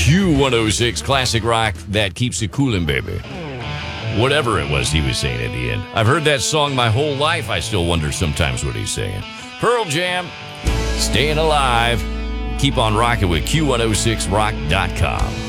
Q106 classic rock that keeps it coolin', baby. Whatever it was he was saying at the end. I've heard that song my whole life. I still wonder sometimes what he's saying. Pearl Jam, Staying Alive. Keep on rocking with Q106rock.com.